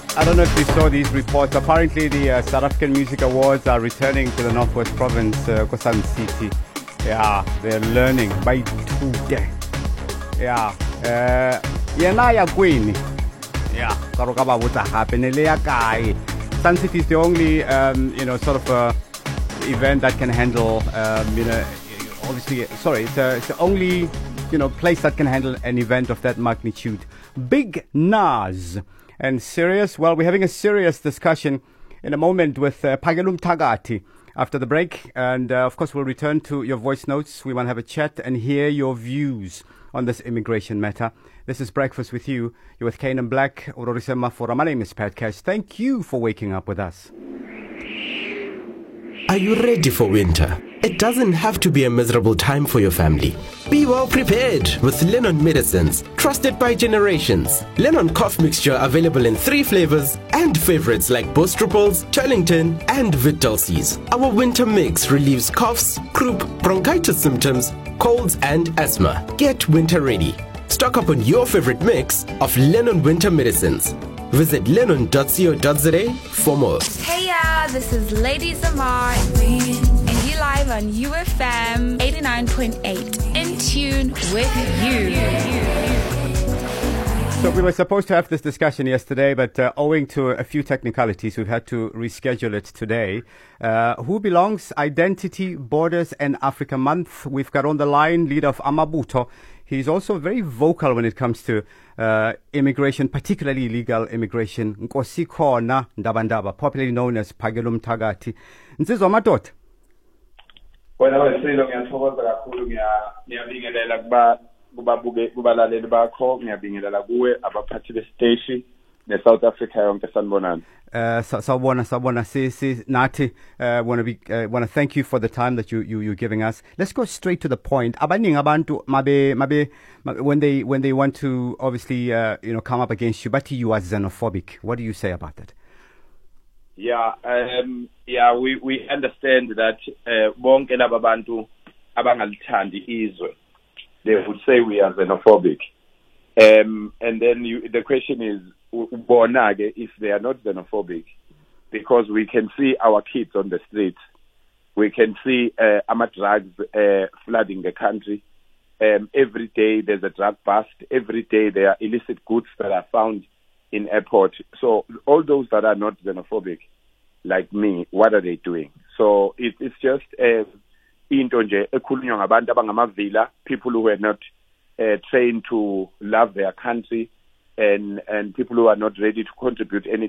I don't know if you saw these reports. Apparently, the South African Music Awards are returning to the Northwest Province, Kosan City. Yeah, they're learning by today. Yeah, yena ya kwini. Yeah, karoka ba botsa hape ne le ya kae. Sun City is the only, sort of event that can handle, obviously, sorry, it's the only, place that can handle an event of that magnitude. Big Nas. And serious, well, we're having a serious discussion in a moment with Phakelo Mthakathi after the break. And, of course, we'll return to your voice notes. We want to have a chat and hear your views on this immigration matter. This is Breakfast with You. You're with Kane and Black. My name is Pat Cash. Thank you for waking up with us. Are you ready for winter? It doesn't have to be a miserable time for your family. Be well prepared with Lennon Medicines, trusted by generations. Lennon cough mixture available in 3 flavors and favorites like Bostrupals, Turlington, and Vitdalcies. Our winter mix relieves coughs, croup, bronchitis symptoms, colds, and asthma. Get winter ready. Stock up on your favorite mix of Lennon Winter Medicines. Visit lennon.co.za for more. Hey y'all, this is Lady Zamar, and you live on UFM 89.8. In tune with you. So we were supposed to have this discussion yesterday, but owing to a few technicalities, we've had to reschedule it today. Who Belongs? Identity, Borders and Africa Month. We've got on the line leader of Amabutho. He's also very vocal when it comes to immigration, particularly illegal immigration. Nkosi khona ndaba, popularly known as Phakelo Mthakathi. Nsizwa madoda. Wena wesilo ngiyathokoza kakhulu ngiyabingelela kubalaleli bakho, ngiyabingelela kuwe abaphathi besiteshi neSouth Africa yonke sanibonani. Sawubona nathi want to thank you for the time that you're giving us. Let's go straight to the point. Abaningi abantu mabe when they want to obviously come up against you, but you are xenophobic. What do you say about that? Yeah, we understand that bonke laba bantu abangalithandi izwe, they would say we are xenophobic. And then the question is, if they are not xenophobic, because we can see our kids on the streets, we can see drugs flooding the country. Every day there's a drug bust. Every day there are illicit goods that are found in airport. So all those that are not xenophobic, like me, what are they doing? So it's just into nje ekhulunywa ngabantu abangamavila, people who were not trained to love their country, and people who are not ready to contribute any